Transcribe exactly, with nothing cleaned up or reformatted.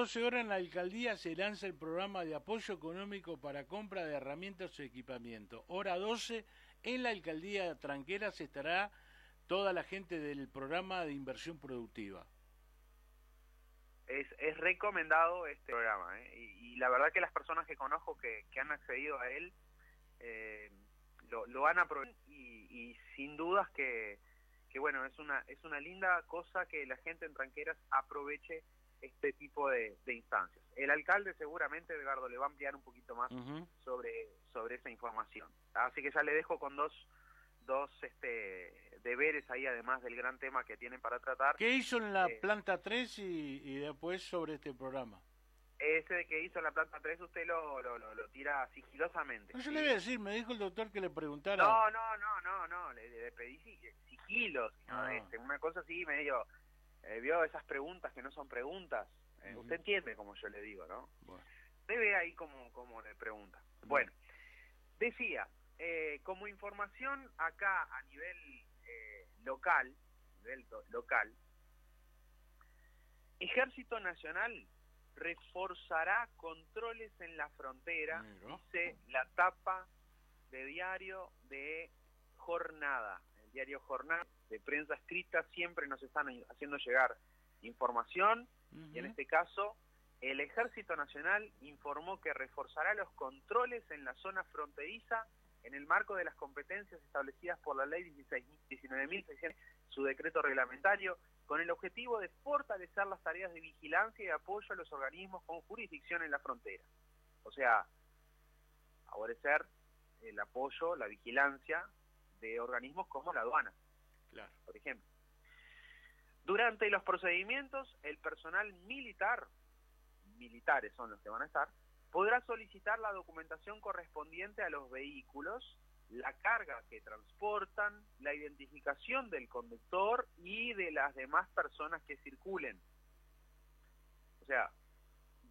doce horas en la alcaldía se lanza el programa de apoyo económico para compra de herramientas o equipamiento. Hora doce en la alcaldía Tranqueras estará toda la gente del programa de inversión productiva. Es, es recomendado este programa, ¿eh? y, y la verdad que las personas que conozco que, que han accedido a él eh, lo, lo han aprovechado y, y sin dudas que, que bueno, es una, es una linda cosa que la gente en Tranqueras aproveche este tipo de, de instancias. El alcalde seguramente, Edgardo, le va a ampliar un poquito más uh-huh. sobre, sobre esa información. Así que ya le dejo con dos, dos este, deberes ahí, además del gran tema que tienen para tratar. ¿Qué hizo en la eh, planta tres y, y después sobre este programa? Ese de que hizo en la planta tres usted lo, lo, lo, lo tira sigilosamente. No, yo ¿sí? le voy a decir, me dijo el doctor que le preguntara. No, no, no, no, no, le, le pedí sigilos, ¿no? Ah. este, una cosa así medio... Eh, vio esas preguntas que no son preguntas, eh, uh-huh. usted entiende como yo le digo, ¿no? Bueno. Usted ve ahí como, como le pregunta. Uh-huh. Bueno, decía, eh, como información acá a nivel eh, local, nivel local, Ejército Nacional reforzará controles en la frontera, ¿no? Dice la tapa de diario de Jornada, el diario Jornada, de prensa escrita, siempre nos están haciendo llegar información, uh-huh. y en este caso, el Ejército Nacional informó que reforzará los controles en la zona fronteriza en el marco de las competencias establecidas por la ley diecinueve mil seiscientos, su decreto reglamentario, con el objetivo de fortalecer las tareas de vigilancia y apoyo a los organismos con jurisdicción en la frontera. O sea, favorecer el apoyo, la vigilancia de organismos como la aduana. Claro. Por ejemplo. Durante los procedimientos, el personal militar, militares son los que van a estar, podrá solicitar la documentación correspondiente a los vehículos, la carga que transportan, la identificación del conductor y de las demás personas que circulen. O sea,